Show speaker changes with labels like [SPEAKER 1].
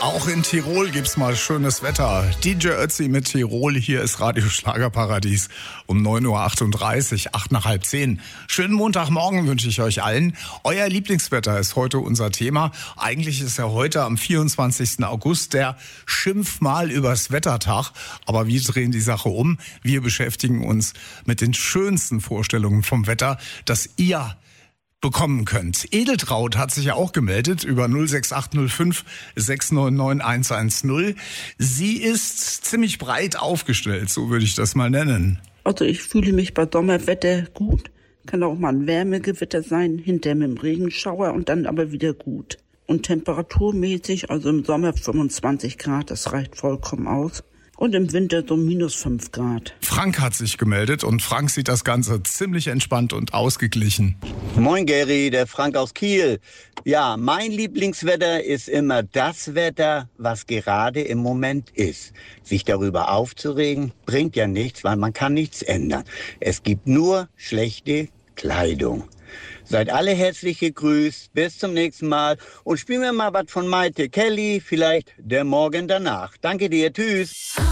[SPEAKER 1] Auch in Tirol gibt's mal schönes Wetter. DJ Ötzi mit Tirol, hier ist Radio Schlagerparadies um 9.38 Uhr, 8 nach halb 10. Schönen Montagmorgen wünsche ich euch allen. Euer Lieblingswetter ist heute unser Thema. Eigentlich ist ja heute am 24. August der Schimpf mal übers Wettertag. Aber wir drehen die Sache um. Wir beschäftigen uns mit den schönsten Vorstellungen vom Wetter, das ihr bekommen könnt. Edeltraud hat sich ja auch gemeldet über 06805 699 110. Sie ist ziemlich breit aufgestellt, so würde ich das mal nennen.
[SPEAKER 2] Also ich fühle mich bei Sommerwetter gut. Kann auch mal ein Wärmegewitter sein, hinterher mit dem Regenschauer und dann aber wieder gut. Und temperaturmäßig, also im Sommer 25 Grad, das reicht vollkommen aus. Und im Winter so -5 Grad.
[SPEAKER 1] Frank hat sich gemeldet und Frank sieht das Ganze ziemlich entspannt und ausgeglichen.
[SPEAKER 3] Moin Gary, der Frank aus Kiel. Ja, mein Lieblingswetter ist immer das Wetter, was gerade im Moment ist. Sich darüber aufzuregen, bringt ja nichts, weil man kann nichts ändern. Es gibt nur schlechte Kleidung. Seid alle herzlich gegrüßt, bis zum nächsten Mal und spielen wir mal was von Maite Kelly, vielleicht der Morgen danach. Danke dir, tschüss.